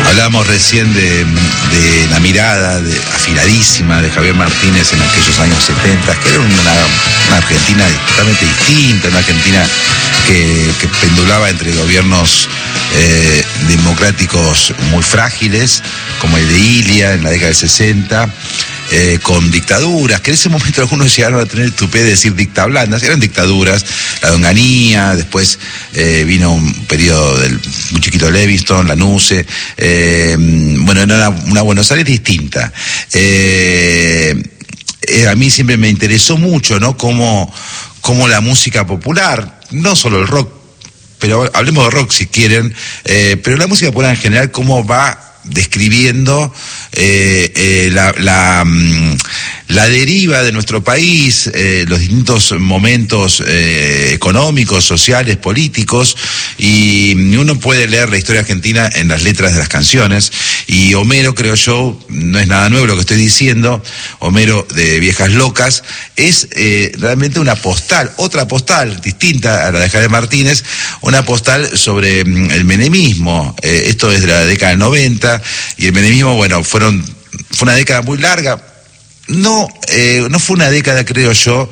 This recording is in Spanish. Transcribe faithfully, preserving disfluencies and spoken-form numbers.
Hablábamos recién de, de la mirada de, afiladísima de Javier Martínez en aquellos años setenta, que era una, una Argentina totalmente distinta, una Argentina que, que pendulaba entre gobiernos eh, democráticos muy frágiles, como el de Ilia en la década del sesenta, Eh, con dictaduras, que en ese momento algunos llegaron a tener el tupé de decir dictablandas, eran dictaduras, la de Onganía, después eh, vino un periodo del muy chiquito Levingston, la Nuce, eh, bueno, era una, una Buenos Aires distinta. Eh, eh, a mí siempre me interesó mucho, ¿no? Cómo, cómo la música popular, no solo el rock, pero hablemos de rock si quieren, eh, pero la música popular en general, cómo va describiendo eh, eh, la, la, la deriva de nuestro país, eh, los distintos momentos eh, económicos, sociales, políticos, y uno puede leer la historia argentina en las letras de las canciones, y Homero, creo yo, no es nada nuevo lo que estoy diciendo, Homero de Viejas Locas, es eh, realmente una postal, otra postal distinta a la de Javier Martínez, una postal sobre el menemismo, eh, esto es de la década del noventa, y el menemismo, bueno, fueron fue una década muy larga, no, eh, no fue una década, creo yo,